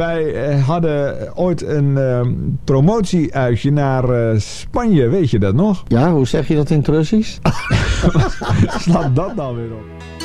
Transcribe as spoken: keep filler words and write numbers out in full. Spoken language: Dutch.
wij uh, hadden ooit een uh, promotieuitje naar uh, Spanje. Weet je dat nog? Ja, hoe zeg je dat in het Russisch? Slaat dat nou weer op.